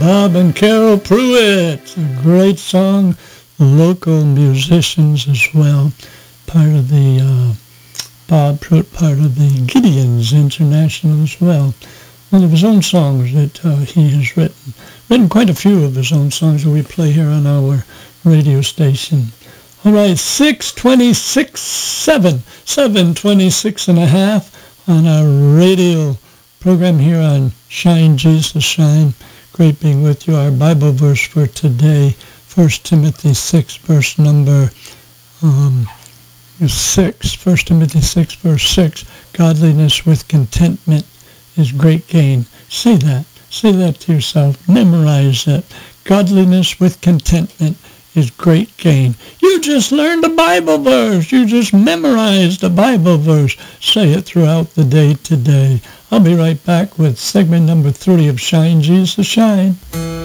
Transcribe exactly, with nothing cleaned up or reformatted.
Bob and Carol Pruitt, a great song, local musicians as well, part of the, uh, Bob Pruitt, part of the Gideons International as well. One of his own songs that uh, he has written. Written quite a few of his own songs that we play here on our radio station. All right, six twenty-six, seven, seven twenty-six and a half on our radio program here on Shine, Jesus, Shine. Great being with you. Our Bible verse for today, First Timothy six, verse number um, six. First Timothy six, verse six. Godliness with contentment is great gain. Say that. Say that to yourself. Memorize it. Godliness with contentment is great gain. You just learned a Bible verse. You just memorized a Bible verse. Say it throughout the day today. I'll be right back with segment number three of Shine, Jesus, Shine.